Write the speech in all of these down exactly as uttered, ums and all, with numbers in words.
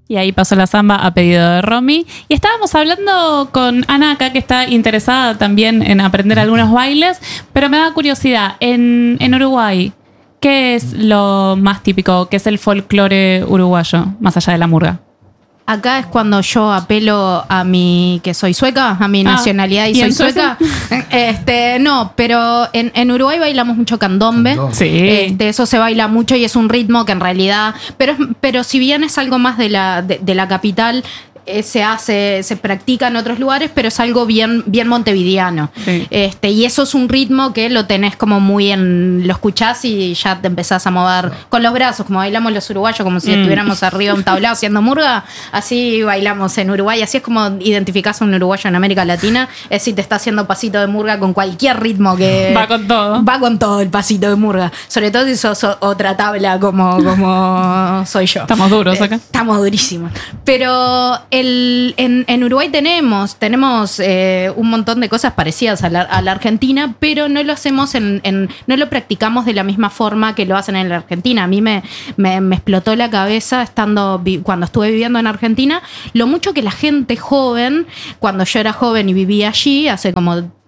Y ahí pasó la samba a pedido de Romy. Y estábamos hablando con Ana acá, que está interesada también en aprender algunos bailes, pero me da curiosidad, en, en Uruguay, ¿qué es lo más típico? ¿Qué es el folclore uruguayo, más allá de la murga? Acá es cuando yo apelo a mi, que soy sueca, a mi Ah, nacionalidad y, ¿y soy en sueca. Este, no, pero en, en Uruguay bailamos mucho candombe. Candombe. Sí. Este, eso se baila mucho y es un ritmo que en realidad, pero, es- pero si bien es algo más de la, de, de la capital, eh, se hace, se practica en otros lugares, pero es algo bien, bien montevideano. Sí. Este, y eso es un ritmo que lo tenés como muy en, lo escuchás y ya te empezás a mover con los brazos, como bailamos los uruguayos, como si Mm. estuviéramos arriba de un tablado haciendo murga, así bailamos en Uruguay, así es como identificás a un uruguayo en América Latina, es si te está haciendo pasito de murga con cualquier ritmo que... Va con todo. Va con todo el pasito de murga, sobre todo si sos o- otra tabla como, como soy yo. Estamos duros acá. Eh, estamos durísimos. Pero el, en, en Uruguay tenemos, tenemos eh, un montón de cosas parecidas a la, a la Argentina, pero no lo hacemos en, en- no lo practicamos de la misma forma que lo hacen en la Argentina. A mí me, me, me explotó la cabeza estando vi- cuando estuve viviendo en Argentina, lo mucho que la gente joven, cuando yo era joven y vivía allí, hace como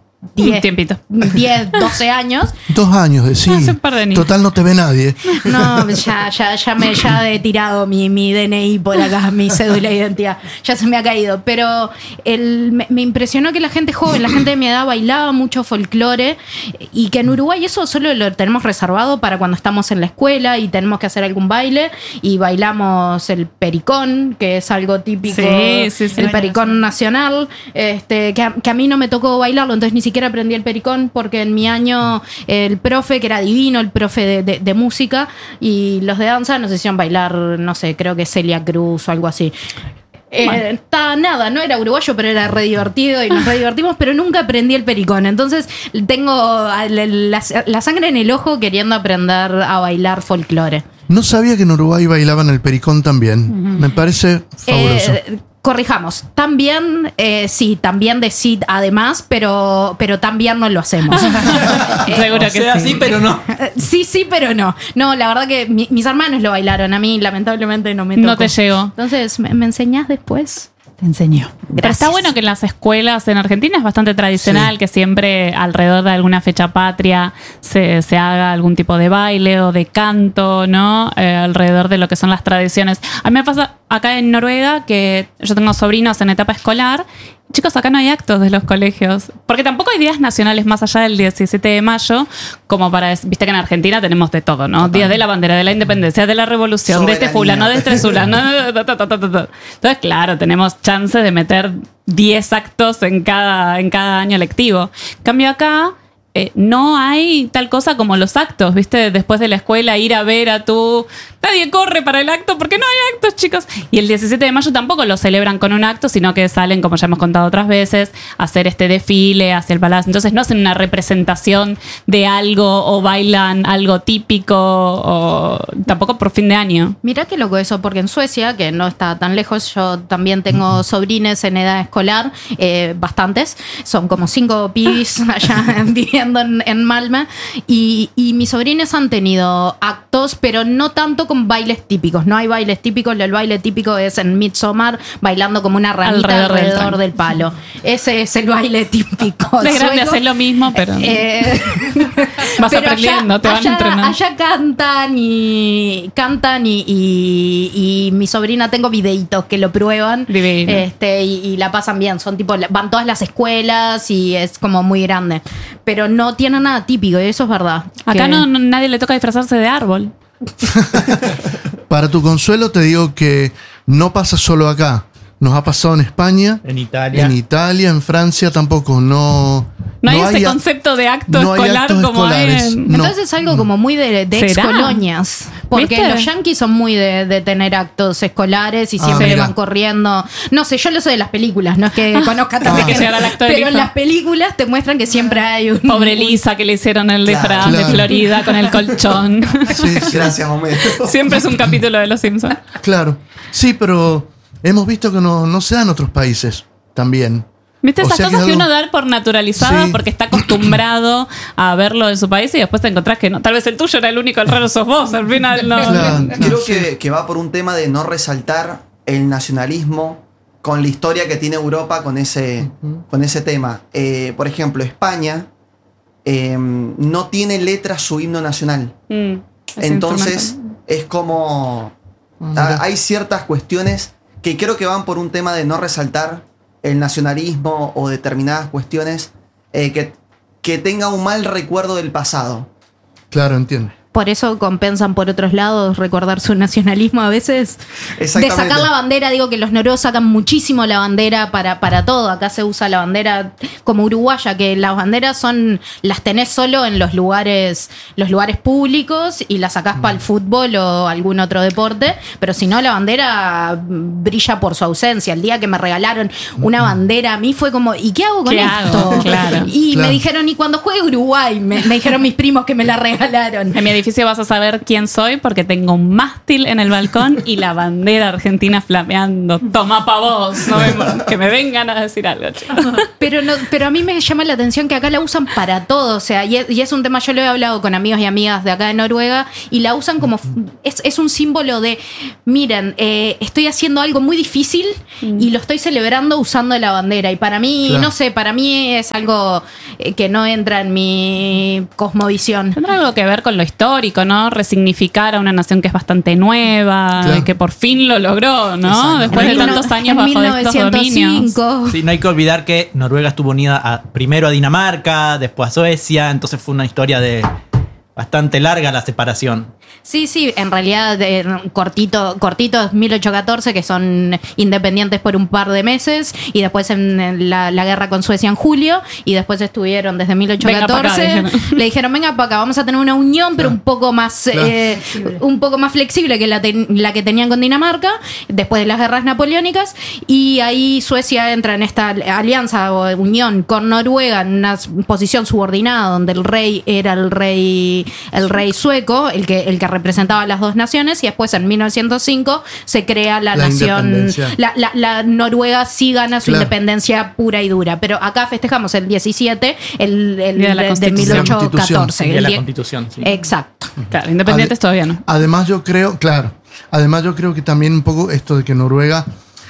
Un tiempito. diez, doce años. Dos años, de sí. Hace un par de años. Total, no te ve nadie. No, ya, ya, ya me ya he tirado mi, mi D N I por acá, mi cédula de identidad. Ya se me ha caído. Pero el, me, me impresionó que la gente joven, la gente de mi edad bailaba mucho folclore y que en Uruguay eso solo lo tenemos reservado para cuando estamos en la escuela y tenemos que hacer algún baile y bailamos el pericón, que es algo típico, Sí, sí, sí. el pericón nacional, este, que, a, que a mí no me tocó bailarlo, entonces ni siquiera aprendí el pericón porque en mi año el profe, que era divino, el profe de, de- de música y los de danza nos hicieron bailar, no sé, creo que Celia Cruz o algo así. Eh, está nada, no era uruguayo, pero era re divertido y nos re divertimos, pero nunca aprendí el pericón. Entonces tengo la, la- la sangre en el ojo queriendo aprender a bailar folclore. No sabía que en Uruguay bailaban el pericón también. Me parece fabuloso. Eh, corrijamos, también, eh, sí, también de sí, además, pero, pero también no lo hacemos. Seguro O que sea, sí. sí, pero no. Eh, Sí, sí, pero no. No, la verdad que mi- mis hermanos lo bailaron. A mí, lamentablemente, no me tocó. No te llegó. Entonces, ¿me, me enseñás después? Te enseño. Pero está bueno que en las escuelas en Argentina es bastante tradicional Sí. que siempre alrededor de alguna fecha patria se, se haga algún tipo de baile o de canto, ¿no? Eh, alrededor de lo que son las tradiciones. A mí me pasa acá en Noruega que yo tengo sobrinos en etapa escolar. Chicos, acá no hay actos de los colegios. Porque tampoco hay días nacionales más allá del diecisiete de mayo, como para... Viste que en Argentina tenemos de todo, ¿no? Días de la bandera, de la independencia, de la revolución, de este Soberanía. fulano, de este fulano. ta, ta, ta, ta, ta, ta. Entonces, claro, tenemos chance de meter diez actos en cada, en cada año lectivo. En cambio acá... Eh, no hay tal cosa como los actos, ¿viste? Después de la escuela ir a ver a tu... Nadie corre para el acto porque no hay actos, chicos. Y el diecisiete de mayo tampoco lo celebran con un acto, sino que salen, como ya hemos contado otras veces, a hacer este desfile hacia el palacio. Entonces no hacen una representación de algo o bailan algo típico o tampoco por fin de año. Mirá qué loco eso, porque en Suecia, que no está tan lejos, yo también tengo sobrines en edad escolar, eh, bastantes, son como cinco pibis allá viviendo en, en Malmö, y, y mis sobrines han tenido actos, pero no tanto con bailes típicos, no hay bailes típicos, el baile típico es en Midsommar, bailando como una ranita Alrededor del alrededor, tren. del palo. Ese es el baile típico. De grande sueco. haces lo mismo, pero Eh, vas pero aprendiendo, te van allá, entrenando. allá cantan y cantan y, y, y mi sobrina, tengo videitos que lo prueban. Divino. Este, y, y la pasan bien. Son tipo, van todas las escuelas y es como muy grande. Pero no tiene nada típico, y eso es verdad. Acá Que- no, no- nadie le toca disfrazarse de árbol. Para tu consuelo te digo que no pasa solo acá. Nos ha pasado en España, En Italia. en Italia, en Francia tampoco. No, No hay ese a- concepto de acto no hay escolar actos como hay escolares. en... No. Entonces es algo como muy de, de ¿Será? excolonias. Porque ¿Viste? los yanquis son muy de, de tener actos escolares y Ah, siempre mira. van corriendo. No sé, yo lo sé de las películas, no es que conozca también. que llegar al acto del Pero en hijo. las películas te muestran que siempre hay un. Pobre Lisa que le hicieron el Claro. disfraz de Claro. Florida con el colchón. Sí, sí, Gracias, Homero. Siempre es un capítulo de Los Simpsons. claro. Sí, pero hemos visto que no, no se da en otros países también. ¿Viste O esas sea que cosas que algo- uno da por naturalizada Sí. porque está acostumbrado a verlo en su país y después te encontrás que no? Tal vez el tuyo era el único, el raro sos vos. Al final no. Claro. Creo que, que va por un tema de no resaltar el nacionalismo con la historia que tiene Europa con ese, uh-huh. con ese tema. Eh, por ejemplo, España eh, no tiene letra su himno nacional. Mm, Entonces es como... Uh-huh. a, hay ciertas cuestiones que creo que van por un tema de no resaltar el nacionalismo o determinadas cuestiones eh, que, que tenga un mal recuerdo del pasado. Claro, entiendo. Por eso compensan por otros lados recordar su nacionalismo a veces. De sacar la bandera, digo que los noruegos sacan muchísimo la bandera para, para todo. Acá se usa la bandera como uruguaya, que las banderas son las tenés solo en los lugares, los lugares públicos y las sacás mm. para el fútbol o algún otro deporte. Pero si no, la bandera brilla por su ausencia. El día que me regalaron una bandera a mí fue como, ¿y qué hago con ¿Qué esto? Hago? Claro. Y claro. me dijeron, ¿y cuando juegue Uruguay? Me, me dijeron mis primos que me la regalaron. En mi edificio vas a saber quién soy porque tengo un mástil en el balcón y la bandera argentina flameando. Toma pa' vos, no me, que me vengan a decir algo. Pero, no, pero a mí me llama la atención que acá la usan para todo. O sea, y es, y es un tema, yo lo he hablado con amigos y amigas de acá de Noruega y la usan como, es, es un símbolo de, miren, eh, estoy haciendo algo muy difícil y lo estoy celebrando usando la bandera. Y para mí, claro. no sé, para mí es algo que no entra en mi cosmovisión. Tendrá algo que ver con lo histórico, ¿no? Resignificar a una nación que es bastante nueva, claro. y que por fin lo logró, ¿no? Exacto. Después de tantos años bajo de estos dominios. Sí, no hay que olvidar que Noruega estuvo unida a, primero a Dinamarca, después a Suecia, entonces fue una historia de bastante larga la separación. Sí, sí, en realidad eh, cortito, cortito es mil ochocientos catorce, que son independientes por un par de meses, y después en, en la, la guerra con Suecia en julio, y después estuvieron desde mil ochocientos catorce. Venga acá, le dijeron, venga para acá, vamos a tener una unión, pero un poco más claro. eh, un poco más flexible que la, te, la que tenían con Dinamarca, después de las guerras napoleónicas, y ahí Suecia entra en esta alianza o unión con Noruega en una posición subordinada, donde el rey era el rey, el rey sueco, el que, el que representaba a las dos naciones, y después en mil novecientos cinco se crea la, la nación, la, la, la Noruega sí gana su claro. independencia pura y dura, pero acá festejamos el diecisiete, el, el de, de, de mil ochocientos catorce. De la Constitución, sí. Exacto. Claro, independientes Ade- todavía no. Además yo creo, claro, además yo creo que también un poco esto de que Noruega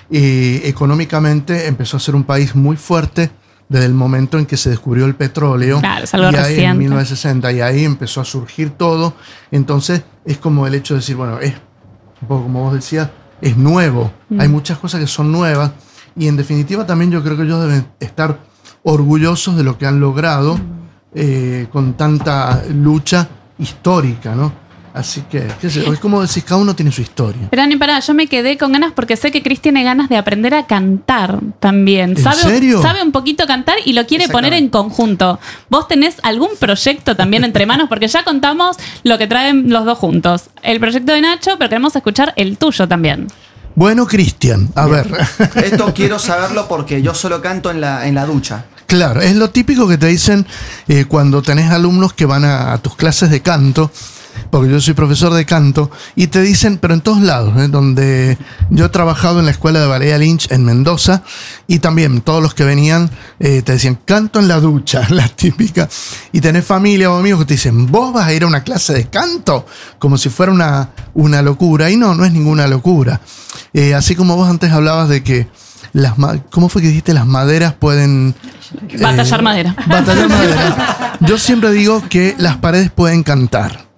eh, económicamente empezó a ser un país muy fuerte desde el momento en que se descubrió el petróleo, claro, es algo y ahí reciente. En mil novecientos sesenta, y ahí empezó a surgir todo. Entonces es como el hecho de decir, bueno, es un poco como vos decías, es nuevo, mm. hay muchas cosas que son nuevas, y en definitiva también yo creo que ellos deben estar orgullosos de lo que han logrado mm. eh, con tanta lucha histórica, ¿no? Así que, qué sé, es como decís, cada uno tiene su historia. Pero Ani, pará, yo me quedé con ganas porque sé que Chris tiene ganas de aprender a cantar también. ¿En ¿Sabe, serio? Sabe un poquito cantar y lo quiere poner en conjunto. ¿Vos tenés algún proyecto también entre manos? Porque ya contamos lo que traen los dos juntos. El proyecto de Nacho, pero queremos escuchar el tuyo también. Bueno, Cristian, a ver. Esto quiero saberlo porque yo solo canto en la, en la ducha. Claro, es lo típico que te dicen eh, cuando tenés alumnos que van a, a tus clases de canto, porque yo soy profesor de canto, y te dicen, pero en todos lados, ¿eh? Donde yo he trabajado en la escuela de Valeria Lynch en Mendoza, y también todos los que venían eh, te decían, canto en la ducha, la típica, y tenés familia o amigos que te dicen, vos vas a ir a una clase de canto, como si fuera una, una locura, y no, no es ninguna locura. Eh, así como vos antes hablabas de que las, ¿cómo fue que dijiste? Las maderas pueden... Batallar eh, madera. Batallar madera. Yo siempre digo que las paredes pueden cantar.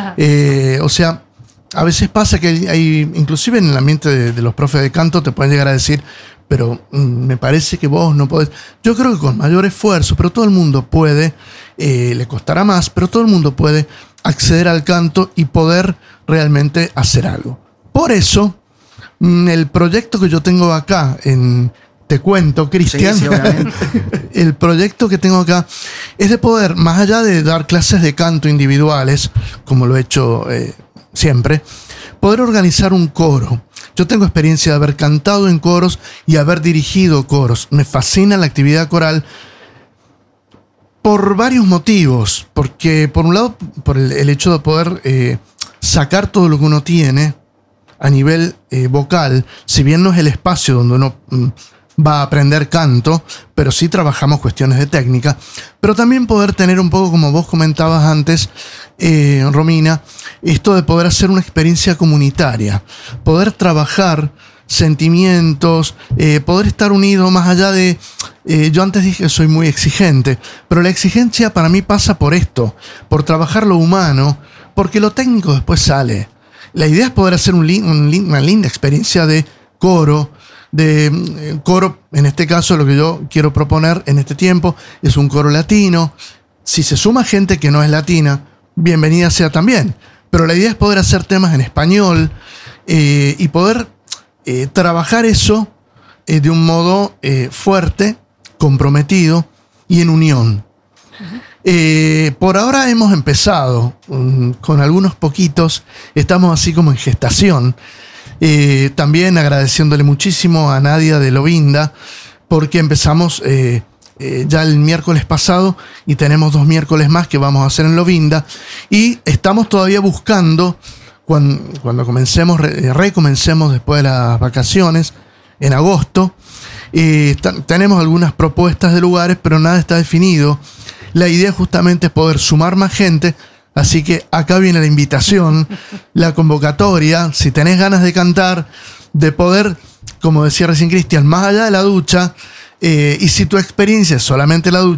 Eh, o sea, a veces pasa que hay, hay inclusive en el ambiente de, de los profes de canto te pueden llegar a decir, pero mm, me parece que vos no podés. Yo creo que con mayor esfuerzo, pero todo el mundo puede, eh, le costará más, pero todo el mundo puede acceder al canto y poder realmente hacer algo. Por eso, mm, el proyecto que yo tengo acá en... Te cuento, Cristian, sí, sí, el proyecto que tengo acá es de poder, más allá de dar clases de canto individuales, como lo he hecho eh, siempre, poder organizar un coro. Yo tengo experiencia de haber cantado en coros y haber dirigido coros. Me fascina la actividad coral por varios motivos. Porque, por un lado, por el, el hecho de poder eh, sacar todo lo que uno tiene a nivel eh, vocal, si bien no es el espacio donde uno... Mm, va a aprender canto, pero sí trabajamos cuestiones de técnica, pero también poder tener un poco, como vos comentabas antes, eh, Romina, esto de poder hacer una experiencia comunitaria, poder trabajar sentimientos, eh, poder estar unido más allá de... Eh, yo antes dije que soy muy exigente, pero la exigencia para mí pasa por esto, por trabajar lo humano, porque lo técnico después sale. La idea es poder hacer un lin- un lin- una linda experiencia de coro, de eh, coro, en este caso lo que yo quiero proponer en este tiempo es un coro latino. Si se suma gente que no es latina, bienvenida sea también. Pero la idea es poder hacer temas en español eh, y poder eh, trabajar eso eh, de un modo eh, fuerte, comprometido y en unión. Eh, por ahora hemos empezado um, con algunos poquitos, estamos así como en gestación. Eh, también agradeciéndole muchísimo a Nadia de Lovinda, porque empezamos eh, eh, ya el miércoles pasado y tenemos dos miércoles más que vamos a hacer en Lovinda. Y estamos todavía buscando, cuando, cuando comencemos, re, recomencemos después de las vacaciones, en agosto, eh, tenemos algunas propuestas de lugares, pero nada está definido. La idea justamente es poder sumar más gente. Así que acá viene la invitación, la convocatoria. Si tenés ganas de cantar, de poder, como decía recién Cristian, más allá de la ducha, eh, y si tu experiencia es solamente la ducha,